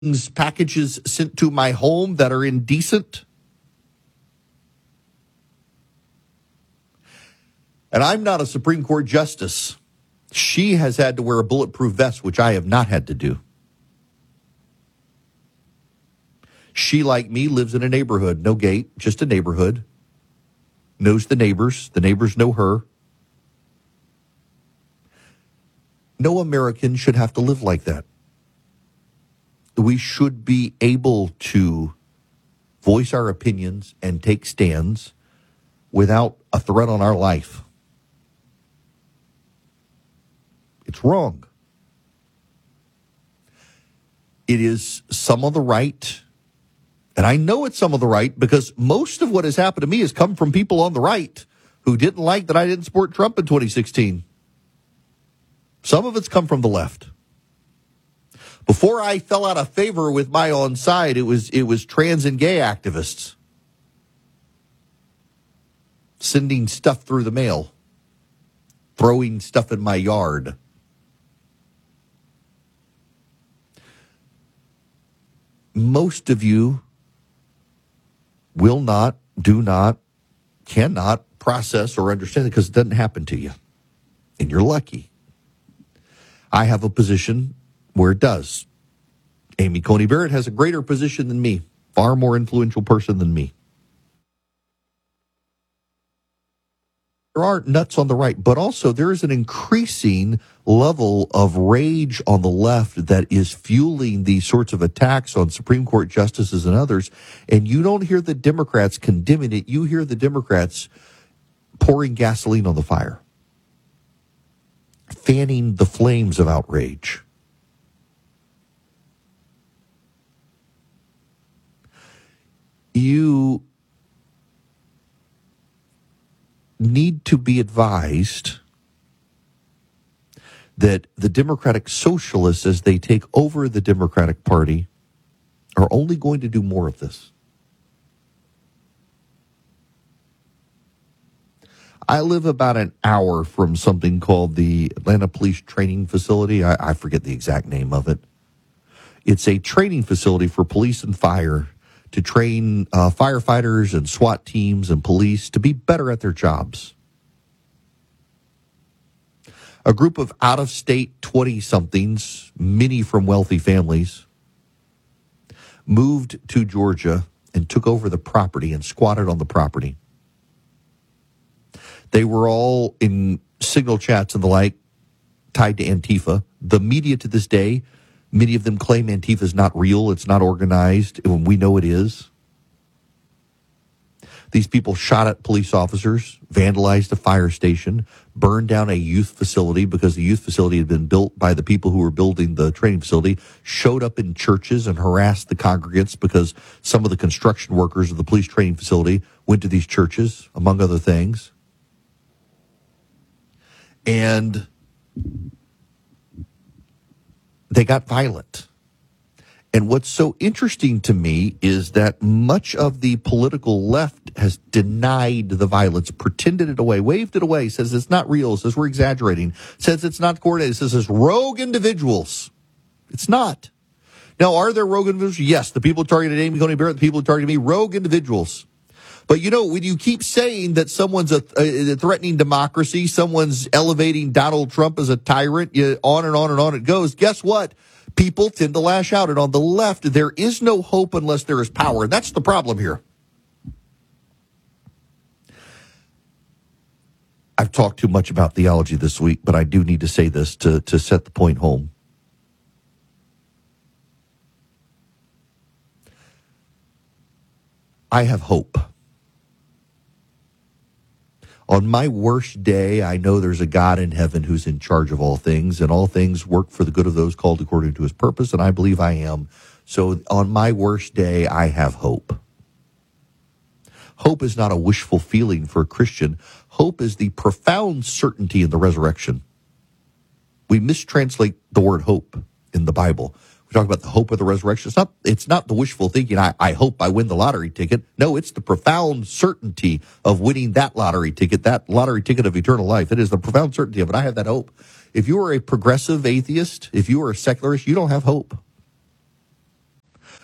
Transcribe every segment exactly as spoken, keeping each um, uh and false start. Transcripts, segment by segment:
packages sent to my home that are indecent. And I'm not a Supreme Court justice. She has had to wear a bulletproof vest, which I have not had to do. She, like me, lives in a neighborhood. No gate, just a neighborhood. Knows the neighbors. The neighbors know her. No American should have to live like that. We should be able to voice our opinions and take stands without a threat on our life. It's wrong. It is some of the right, and I know it's some of the right because most of what has happened to me has come from people on the right who didn't like that I didn't support Trump in twenty sixteen. Some of it's come from the left. Before I fell out of favor with my own side, it was it was trans and gay activists sending stuff through the mail, throwing stuff in my yard. Most of you will not, do not, cannot process or understand it because it doesn't happen to you. And you're lucky. I have a position where it does. Amy Coney Barrett has a greater position than me, far more influential person than me. There are nuts on the right, but also there is an increasing level of rage on the left that is fueling these sorts of attacks on Supreme Court justices and others. And you don't hear the Democrats condemning it. You hear the Democrats pouring gasoline on the fire, fanning the flames of outrage. You need to be advised that the Democratic Socialists, as they take over the Democratic Party, are only going to do more of this. I live about an hour from something called the Atlanta Police Training Facility. I, I forget the exact name of it. It's a training facility for police and fire to train uh, firefighters and SWAT teams and police to be better at their jobs. A group of out-of-state twenty-somethings, many from wealthy families, moved to Georgia and took over the property and squatted on the property. They were all in signal chats and the like, tied to Antifa. The media to this day, many of them claim Antifa is not real, it's not organized, and we know it is. These people shot at police officers, vandalized a fire station, burned down a youth facility because the youth facility had been built by the people who were building the training facility, showed up in churches and harassed the congregants because some of the construction workers of the police training facility went to these churches, among other things. And they got violent. And what's so interesting to me is that much of the political left has denied the violence, pretended it away, waved it away, says it's not real, says we're exaggerating, says it's not coordinated, says it's rogue individuals. It's not. Now, are there rogue individuals? Yes, the people who targeted Amy Coney Barrett, the people who targeted me, rogue individuals. But, you know, when you keep saying that someone's a, a threatening democracy, someone's elevating Donald Trump as a tyrant, you, on and on and on it goes, guess what? People tend to lash out. And on the left, there is no hope unless there is power. And that's the problem here. I've talked too much about theology this week, but I do need to say this to, to set the point home. I have hope. On my worst day, I know there's a God in heaven who's in charge of all things, and all things work for the good of those called according to his purpose, and I believe I am. So on my worst day, I have hope. Hope is not a wishful feeling for a Christian. Hope is the profound certainty in the resurrection. We mistranslate the word hope in the Bible. We talk about the hope of the resurrection. It's not, it's not the wishful thinking, I, I hope I win the lottery ticket. No, it's the profound certainty of winning that lottery ticket, that lottery ticket of eternal life. It is the profound certainty of it. I have that hope. If you are a progressive atheist, if you are a secularist, you don't have hope.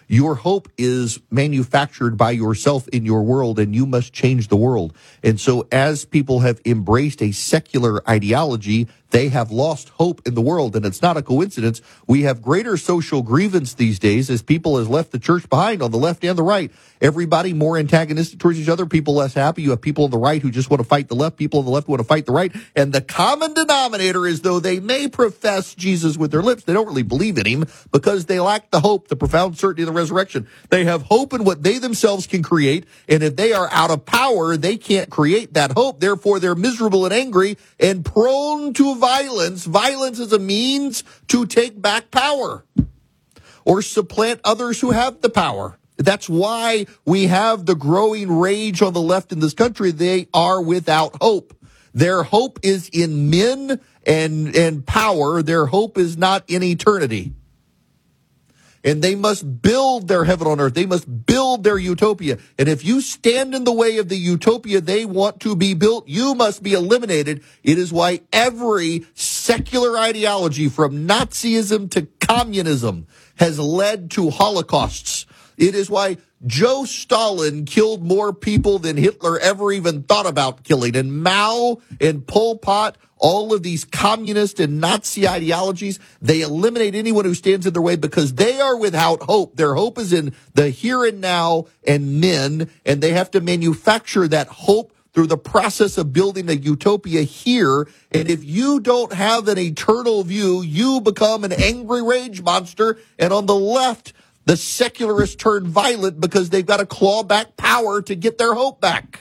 Your hope is manufactured by yourself in your world, and you must change the world. And so as people have embraced a secular ideology, they have lost hope in the world. And it's not a coincidence. We have greater social grievance these days as people has left the church behind on the left and the right. Everybody more antagonistic towards each other, people less happy. You have people on the right who just want to fight the left, people on the left who want to fight the right. And the common denominator is, though they may profess Jesus with their lips, they don't really believe in him because they lack the hope, the profound certainty of the resurrection. They have hope in what they themselves can create. And if they are out of power, they can't create that hope. Therefore, they're miserable and angry and prone to violence. Violence is a means to take back power or supplant others who have the power. That's why we have the growing rage on the left in this country. They are without hope. Their hope is in men and, and power. Their hope is not in eternity. And they must build their heaven on earth. They must build their utopia. And if you stand in the way of the utopia they want to be built, you must be eliminated. It is why every secular ideology, from Nazism to communism, has led to holocausts. It is why Joe Stalin killed more people than Hitler ever even thought about killing. And Mao and Pol Pot, all of these communist and Nazi ideologies, they eliminate anyone who stands in their way because they are without hope. Their hope is in the here and now and men, and they have to manufacture that hope through the process of building a utopia here. And if you don't have an eternal view, you become an angry rage monster. And on the left, the secularists turn violent because they've got to claw back power to get their hope back.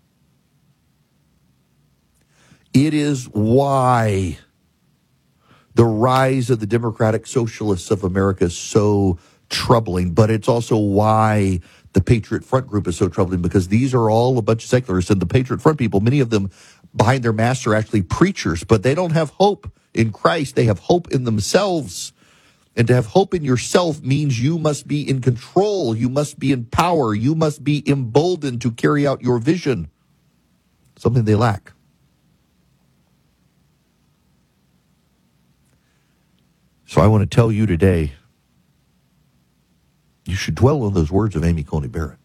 It is why the rise of the Democratic Socialists of America is so troubling, but it's also why the Patriot Front group is so troubling, because these are all a bunch of secularists. And the Patriot Front people, many of them behind their masks are actually preachers, but they don't have hope in Christ. They have hope in themselves. And to have hope in yourself means you must be in control. You must be in power. You must be emboldened to carry out your vision, something they lack. So I want to tell you today, you should dwell on those words of Amy Coney Barrett.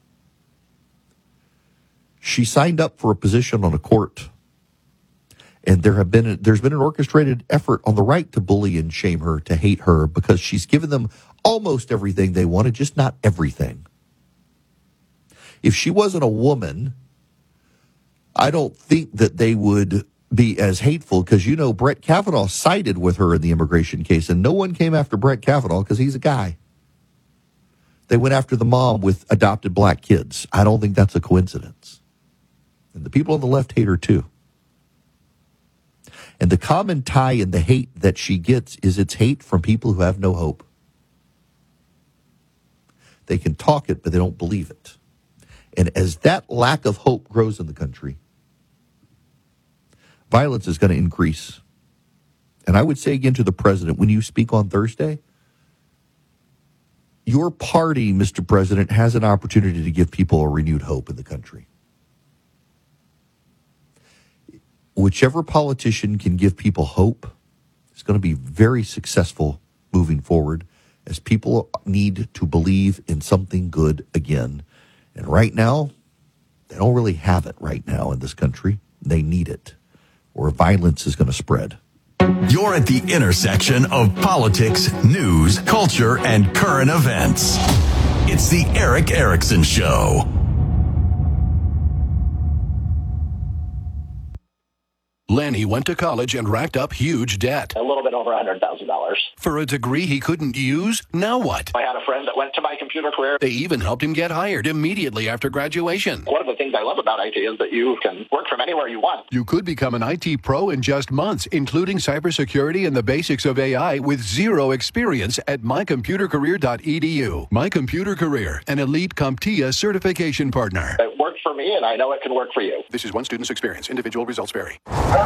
She signed up for a position on a court, and there have been there's been an orchestrated effort on the right to bully and shame her, to hate her, because she's given them almost everything they wanted, just not everything. If she wasn't a woman, I don't think that they would be as hateful, because, you know, Brett Kavanaugh sided with her in the immigration case, and no one came after Brett Kavanaugh because he's a guy. They went after the mom with adopted black kids. I don't think that's a coincidence. And the people on the left hate her too. And the common tie in the hate that she gets is it's hate from people who have no hope. They can talk it, but they don't believe it. And as that lack of hope grows in the country, violence is going to increase. And I would say again to the president, when you speak on Thursday, your party, Mister President, has an opportunity to give people a renewed hope in the country. Whichever politician can give people hope is going to be very successful moving forward, as people need to believe in something good again. And right now, they don't really have it right now in this country. They need it, or violence is going to spread. You're at the intersection of politics, news, culture, and current events. It's the Erick Erickson Show. Lanny went to college and racked up huge debt. A little bit over one hundred thousand dollars. For a degree he couldn't use? Now what? I had a friend that went to my computer career. They even helped him get hired immediately after graduation. One of the things I love about I T is that you can work from anywhere you want. You could become an I T pro in just months, including cybersecurity and the basics of A I with zero experience at my computer career dot e d u. My Computer Career, an elite CompTIA certification partner. It worked for me, and I know it can work for you. This is one student's experience. Individual results vary.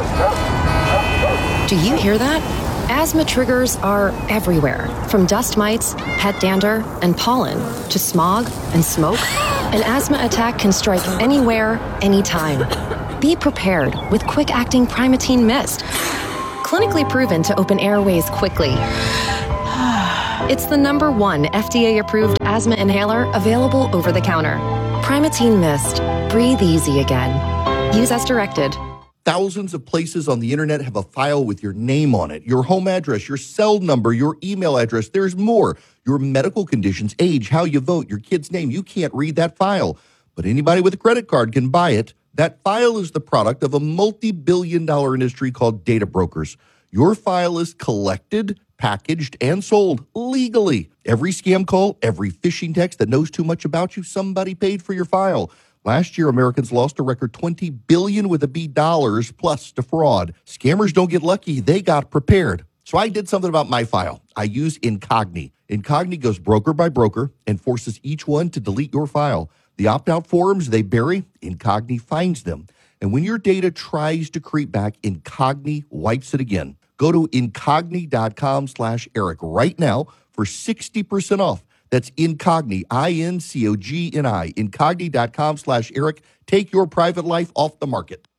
Do you hear that? Asthma triggers are everywhere, from dust mites, pet dander, and pollen, to smog and smoke. An asthma attack can strike anywhere, anytime. Be prepared with quick-acting Primatene Mist. Clinically proven to open airways quickly It's the number one F D A-approved asthma inhaler available over the counter. Primatene Mist. Breathe easy again. Use as directed. Thousands of places on the internet have a file with your name on it, your home address, your cell number, your email address. There's more. Your medical conditions, age, how you vote, your kid's name. You can't read that file, but anybody with a credit card can buy it. That file is the product of a multi-billion dollar industry called data brokers. Your file is collected, packaged, and sold legally. Every scam call, every phishing text that knows too much about you, somebody paid for your file. Last year, Americans lost a record twenty billion dollars with a B dollars plus to fraud. Scammers don't get lucky. They got prepared. So I did something about my file. I use Incogni. Incogni goes broker by broker and forces each one to delete your file. The opt-out forms they bury, Incogni finds them. And when your data tries to creep back, Incogni wipes it again. Go to Incogni.com slash Eric right now for sixty percent off. That's Incogni, I N C O G N I, Incogni.com slash Eric. Take your private life off the market.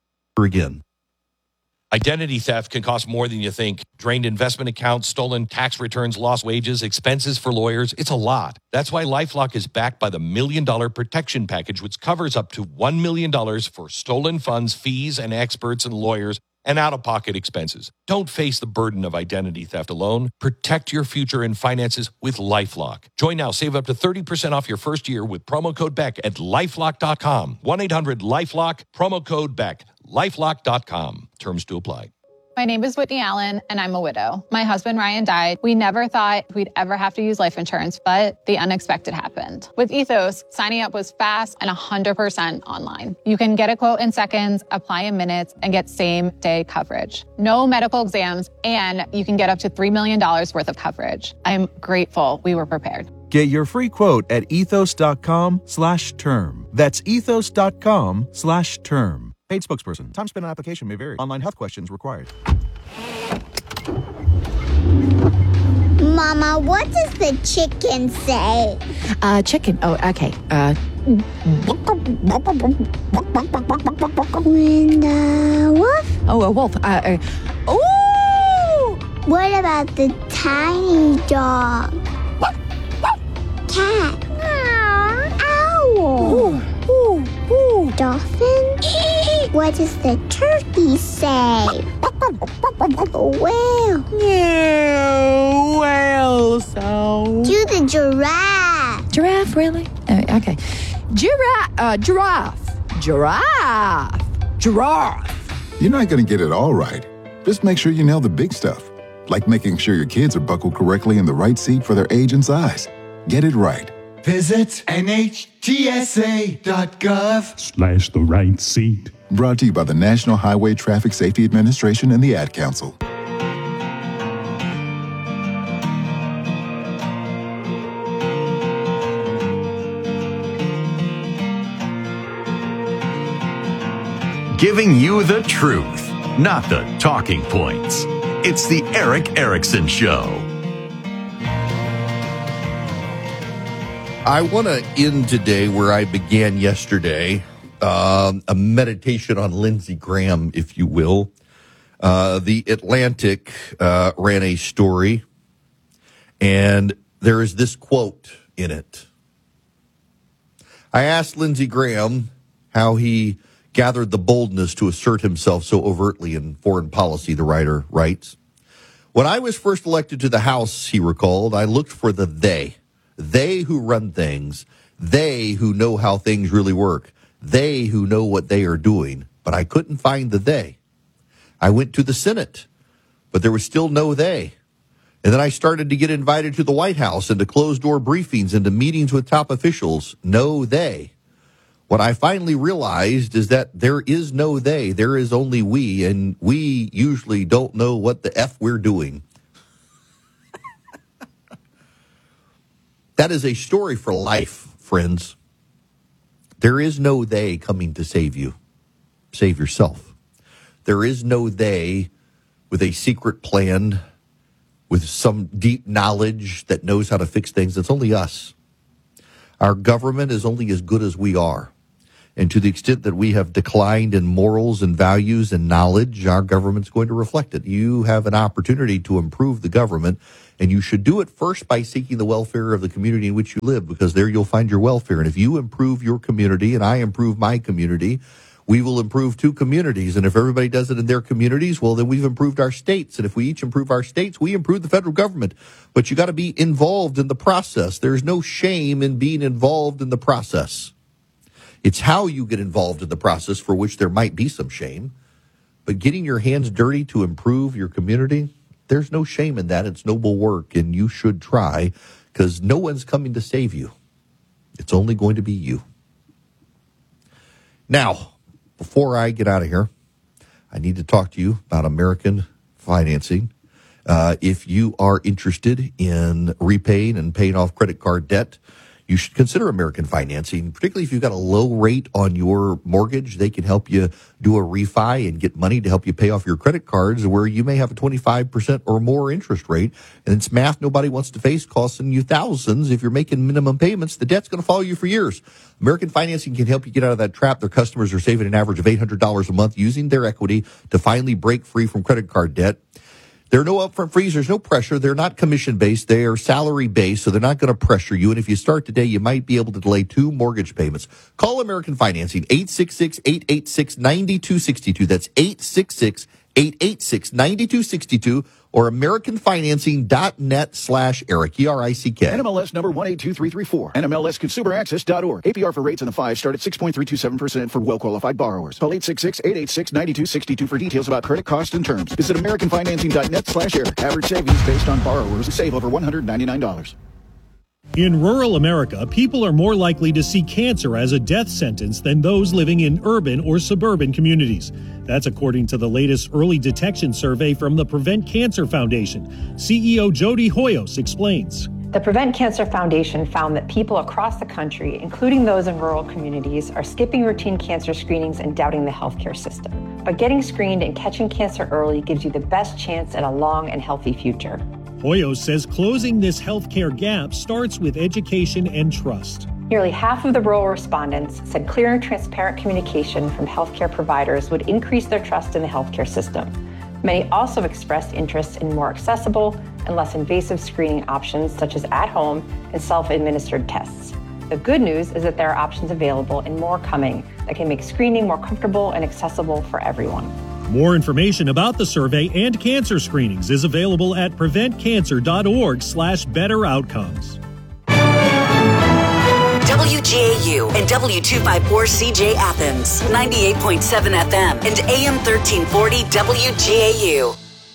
Again. Identity theft can cost more than you think. Drained investment accounts, stolen tax returns, lost wages, expenses for lawyers. It's a lot. That's why LifeLock is backed by the Million Dollar Protection Package, which covers up to one million dollars for stolen funds, fees, and experts and lawyers, and out-of-pocket expenses. Don't face the burden of identity theft alone. Protect your future and finances with LifeLock. Join now. Save up to thirty percent off your first year with promo code Beck at lifelock dot com. one eight hundred lifelock, promo code Beck. lifelock dot com. Terms to apply. My name is Whitney Allen, and I'm a widow. My husband, Ryan, died. We never thought we'd ever have to use life insurance, but the unexpected happened. With Ethos, signing up was fast and one hundred percent online. You can get a quote in seconds, apply in minutes, and get same-day coverage. No medical exams, and you can get up to three million dollars worth of coverage. I'm grateful we were prepared. Get your free quote at ethos.com slash term. That's ethos.com slash term. Paid spokesperson. Time spent on application may vary. Online health questions required. Mama, what does the chicken say? Uh, chicken. Oh, okay. Uh. And the wolf? Oh, a wolf. Uh. uh ooh! What about the tiny dog? Cat? Owl? Ooh, ooh, ooh. Dolphin? What does the turkey say? Whale? Yeah, whale sound. Do the giraffe. Giraffe, really? Uh, okay. Giraffe. Uh, giraffe. Giraffe. Giraffe. You're not going to get it all right. Just make sure you nail the big stuff, like making sure your kids are buckled correctly in the right seat for their age and size. Get it right. Visit N H T S A dot gov slash the right seat. Brought to you by the National Highway Traffic Safety Administration and the Ad Council. Giving you the truth, not the talking points. It's the Eric Erickson Show. I want to end today where I began yesterday, um, a meditation on Lindsey Graham, if you will. Uh, the Atlantic uh, ran a story, and there is this quote in it. I asked Lindsey Graham how he gathered the boldness to assert himself so overtly in foreign policy, the writer writes. When I was first elected to the House, he recalled, I looked for the they. They who run things, they who know how things really work, they who know what they are doing, but I couldn't find the they. I went to the Senate, but there was still no they. And then I started to get invited to the White House and to closed-door briefings and to meetings with top officials. No they. What I finally realized is that there is no they, there is only we, and we usually don't know what the F we're doing. That is a story for life, friends. There is no they coming to save you. Save yourself. There is no they with a secret plan, with some deep knowledge that knows how to fix things. It's only us. Our government is only as good as we are. And to the extent that we have declined in morals and values and knowledge, our government's going to reflect it. You have an opportunity to improve the government, and you should do it first by seeking the welfare of the community in which you live, because there you'll find your welfare. And if you improve your community and I improve my community, we will improve two communities. And if everybody does it in their communities, well, then we've improved our states. And if we each improve our states, we improve the federal government. But you got to be involved in the process. There's no shame in being involved in the process. It's how you get involved in the process for which there might be some shame. But getting your hands dirty to improve your community, there's no shame in that. It's noble work, and you should try, because no one's coming to save you. It's only going to be you. Now, before I get out of here, I need to talk to you about American financing. Uh, if you are interested in repaying and paying off credit card debt, you should consider American Financing, particularly if you've got a low rate on your mortgage. They can help you do a refi and get money to help you pay off your credit cards, where you may have a twenty-five percent or more interest rate. And it's math nobody wants to face, costing you thousands. If you're making minimum payments, the debt's going to follow you for years. American Financing can help you get out of that trap. Their customers are saving an average of eight hundred dollars a month using their equity to finally break free from credit card debt. There are no upfront fees. There's no pressure. They're not commission-based. They are salary-based, so they're not going to pressure you. And if you start today, you might be able to delay two mortgage payments. Call American Financing, eight six six, eight eight six, nine two six two. That's eight six six, eight eight six, nine two six two, or americanfinancing.net slash Eric, E R I C K. N M L S number one eight two three three four. N M L S consumer access dot org. A P R for rates in the five start at six point three two seven percent for well-qualified borrowers. Call eight six six, eight eight six, nine two six two for details about credit costs and terms. Visit americanfinancing.net slash Eric. Average savings based on borrowers who save over one hundred ninety-nine dollars. In rural America, people are more likely to see cancer as a death sentence than those living in urban or suburban communities. That's according to the latest early detection survey from the Prevent Cancer Foundation. C E O Jody Hoyos explains. The Prevent Cancer Foundation found that people across the country, including those in rural communities, are skipping routine cancer screenings and doubting the healthcare system. But getting screened and catching cancer early gives you the best chance at a long and healthy future. Hoyos says closing this healthcare gap starts with education and trust. Nearly half of the rural respondents said clear and transparent communication from healthcare providers would increase their trust in the healthcare system. Many also expressed interest in more accessible and less invasive screening options, such as at-home and self-administered tests. The good news is that there are options available and more coming that can make screening more comfortable and accessible for everyone. More information about the survey and cancer screenings is available at preventcancer.org slash better outcomes. W G A U and W two fifty-four C J Athens, ninety-eight point seven F M and A M thirteen forty W G A U.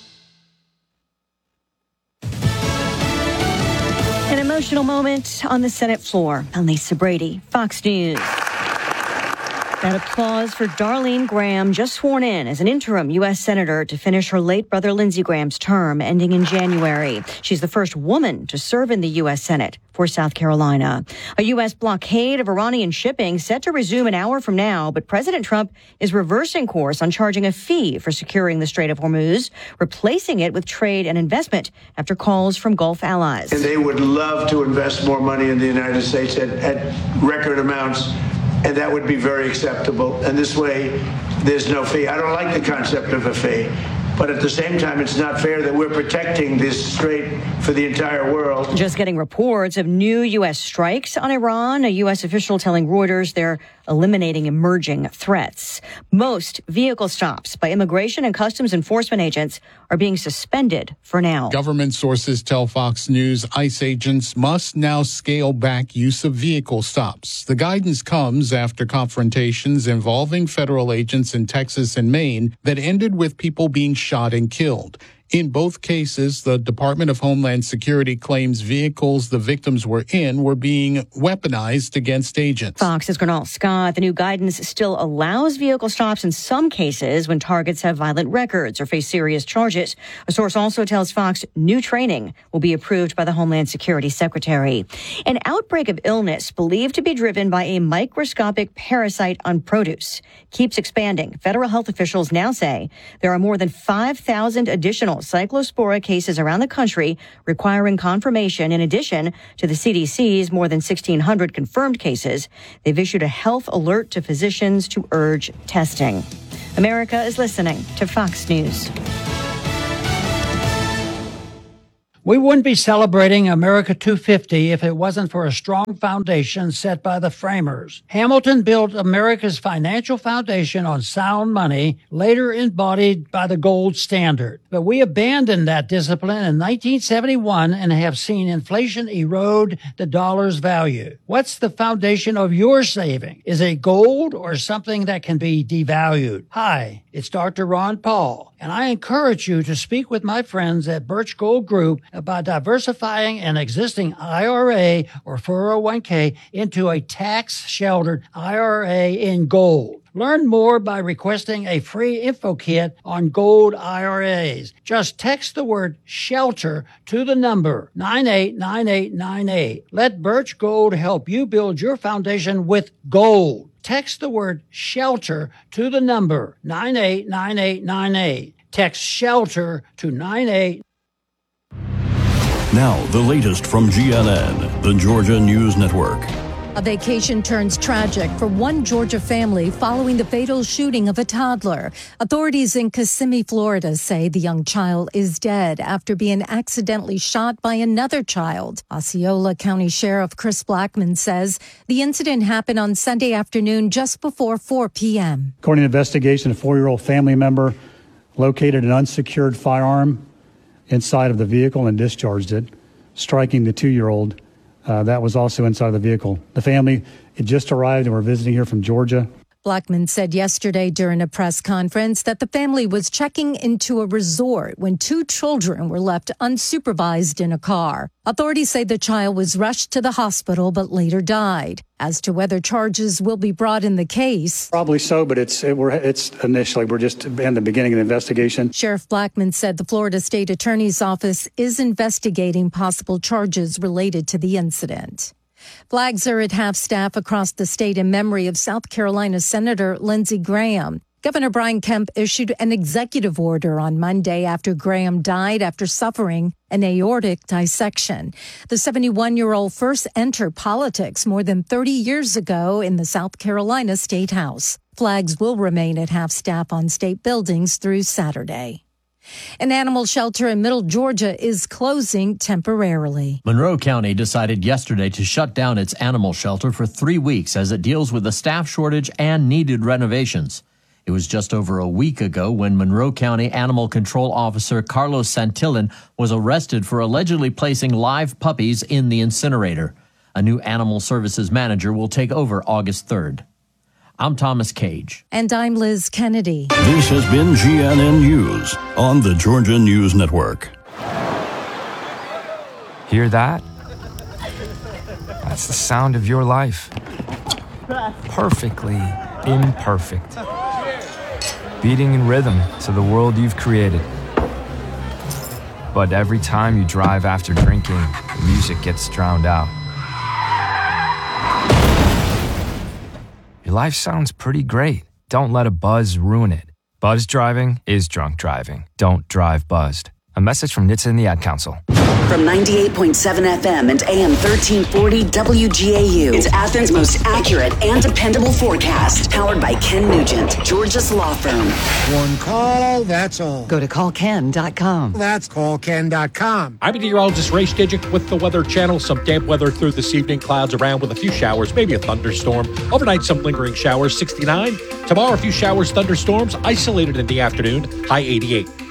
An emotional moment on the Senate floor. I'm Lisa Brady, Fox News. That applause for Darlene Graham, just sworn in as an interim U S Senator to finish her late brother Lindsey Graham's term ending in January. She's the first woman to serve in the U S Senate for South Carolina. A U S blockade of Iranian shipping set to resume an hour from now, but President Trump is reversing course on charging a fee for securing the Strait of Hormuz, replacing it with trade and investment after calls from Gulf allies. And they would love to invest more money in the United States at, at record amounts. And that would be very acceptable. And this way, there's no fee. I don't like the concept of a fee. But at the same time, it's not fair that we're protecting this strait for the entire world. Just getting reports of new U S strikes on Iran. A U S official telling Reuters they're eliminating emerging threats. Most vehicle stops by immigration and customs enforcement agents are being suspended for now. Government sources tell Fox News ICE agents must now scale back use of vehicle stops. The guidance comes after confrontations involving federal agents in Texas and Maine that ended with people being shot and killed. In both cases, the Department of Homeland Security claims vehicles the victims were in were being weaponized against agents. Fox's Gernal Scott. The new guidance still allows vehicle stops in some cases when targets have violent records or face serious charges. A source also tells Fox new training will be approved by the Homeland Security Secretary. An outbreak of illness believed to be driven by a microscopic parasite on produce keeps expanding. Federal health officials now say there are more than five thousand additional additional cyclospora cases around the country requiring confirmation in addition to the C D C's more than sixteen hundred confirmed cases. They've issued a health alert to physicians to urge testing. America is listening to Fox News. We wouldn't be celebrating America two fifty if it wasn't for a strong foundation set by the framers. Hamilton built America's financial foundation on sound money, later embodied by the gold standard. But we abandoned that discipline in nineteen seventy-one and have seen inflation erode the dollar's value. What's the foundation of your saving? Is it gold or something that can be devalued? Hi, it's Doctor Ron Paul, and I encourage you to speak with my friends at Birch Gold Group about diversifying an existing I R A or four oh one k into a tax-sheltered I R A in gold. Learn more by requesting a free info kit on gold I R As. Just text the word SHELTER to the number nine eight nine eight nine eight. Let Birch Gold help you build your foundation with gold. Text the word SHELTER to the number nine eight nine eight nine eight. Text SHELTER to nine eight. Now, the latest from G N N, the Georgia News Network. A vacation turns tragic for one Georgia family following the fatal shooting of a toddler. Authorities in Kissimmee, Florida say the young child is dead after being accidentally shot by another child. Osceola County Sheriff Chris Blackman says the incident happened on Sunday afternoon just before four p.m. According to investigation, a four-year-old family member located an unsecured firearm inside of the vehicle and discharged it, striking the two-year-old uh, that was also inside the vehicle. The family had just arrived and were visiting here from Georgia. Blackman said yesterday during a press conference that the family was checking into a resort when two children were left unsupervised in a car. Authorities say the child was rushed to the hospital but later died. As to whether charges will be brought in the case, probably so, but it's it, we're it's initially we're just in the beginning of the investigation. Sheriff Blackman said the Florida State Attorney's Office is investigating possible charges related to the incident. Flags are at half-staff across the state in memory of South Carolina Senator Lindsey Graham. Governor Brian Kemp issued an executive order on Monday after Graham died after suffering an aortic dissection. The seventy-one-year-old first entered politics more than thirty years ago in the South Carolina State House. Flags will remain at half-staff on state buildings through Saturday. An animal shelter in Middle Georgia is closing temporarily. Monroe County decided yesterday to shut down its animal shelter for three weeks as it deals with a staff shortage and needed renovations. It was just over a week ago when Monroe County Animal Control Officer Carlos Santillan was arrested for allegedly placing live puppies in the incinerator. A new animal services manager will take over August third. I'm Thomas Cage. And I'm Liz Kennedy. This has been G N N News on the Georgia News Network. Hear that? That's the sound of your life. Perfectly imperfect. Beating in rhythm to the world you've created. But every time you drive after drinking, the music gets drowned out. Your life sounds pretty great. Don't let a buzz ruin it. Buzz driving is drunk driving. Don't drive buzzed. A message from N H T S A and the Ad Council. From ninety-eight point seven F M and A M thirteen forty W G A U, it's Athens' most accurate and dependable forecast. Powered by Ken Nugent, Georgia's law firm. One call, that's all. Go to call ken dot com. That's call ken dot com. I'm meteorologist Ray Stidgick with the Weather Channel. Some damp weather through this evening. Clouds around with a few showers, maybe a thunderstorm. Overnight, some lingering showers, sixty-nine. Tomorrow, a few showers, thunderstorms, isolated in the afternoon, high eighty-eight.